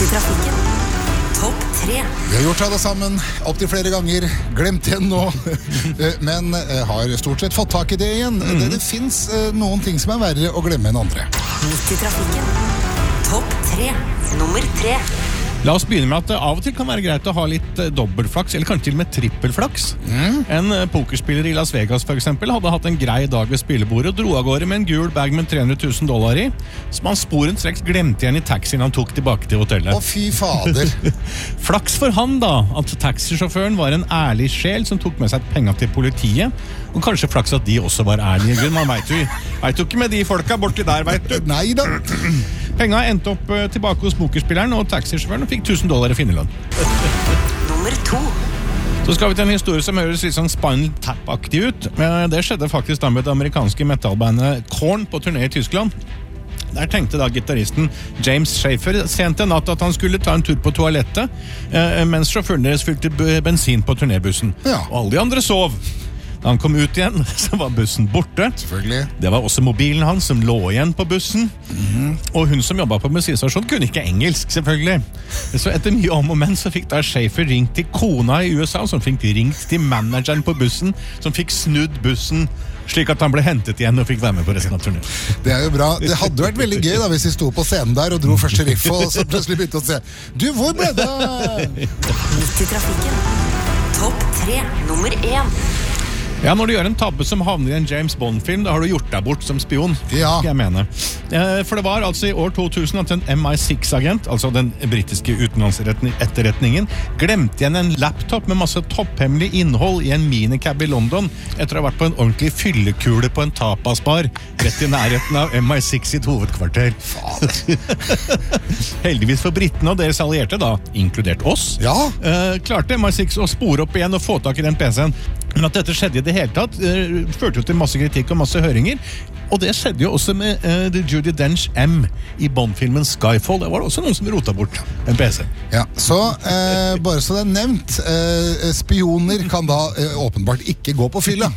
i trafikken. Topp 3. Vi har gjort det sammen opp til flere ganger, glemt igjen nå, men har stort sett fått tak i det igjen. Det finnes noen ting som verre å glemme enn andre. Midt i trafikken. Topp 3. Nummer 3. La oss begynne med at det av og til kan være greit å ha litt dobbeltflaks, eller kanskje til og med trippelflaks. En pokerspiller i Las Vegas for eksempel hadde hatt en grei dag ved spillebordet og dro av gårde med en gul bag med $300,000 i, som han sporenstreks glemte igjen i taxien han tok tilbake til hotellet. Å, fy fader! Flaks for han da, at taxisjåføren var en ærlig sjel som tok med seg penger til politiet, og kanskje flaks at de også var ærlige. Man vet jo ikke med de folka borti der, vet du. Nei da! Penga endte opp tilbake hos pokerspilleren og taxisjåføren og fikk $1,000 i finnerlønn. Nummer 2. Så skal vi til en historie som høres litt sånn Spinal Tap-aktig ut. Men det skjedde faktisk da med det amerikanske metalbandet Korn på turné i Tyskland. Der tenkte da gitaristen James Schaefer sent en natt at han skulle ta en tur på toalettet, mens sjåføren deres fylte bensin på turnébussen. Ja. Og alle de andre sov. Da han kom ut igjen, så var bussen borte. Selvfølgelig. Det var også mobilen hans som lå igjen på bussen. Og hun som jobbet på bensinstasjonen kunne ikke engelsk, selvfølgelig. Så etter mye om og men så fikk da Schaefer ringt til kona i USA, som fikk ringt til manageren på bussen, som fikk snudd bussen, slik at han ble hentet igjen og fikk være med på resten av turnéen. Det jo bra. Det hadde vært veldig gøy da hvis vi sto på scenen der og dro første riff, og så plutselig begynte å se Du, hvor ble det? Midt i trafikken. Topp 3. Nummer 1. Ja, når du gjør en tabbe som havner i en James Bond-film, da har du gjort deg bort som spion, Ja. skal jeg mene. For det var altså i år 2000 at en MI6-agent, altså den britiske utenlandsetterretningen, glemte igjen en laptop med masse topphemmelig innhold i en minicab i London, etter å ha vært på en ordentlig fyllekule på en tapasbar, rett i nærheten av MI6 sitt hovedkvarter. Heldigvis for brittene og deres allierte da, inkludert oss, Ja. klarte MI6 å spore opp igjen og få tak i den PC-en. Men at dette skjedde i det hele tatt, førte jo til masse kritikk og masse høringer. Og det skjedde jo også med Judi Dench M i Bond-filmen Skyfall. Det var også noen som rota bort en PC. Ja, så bare så det nevnt, spioner kan da åpenbart ikke gå på fylla.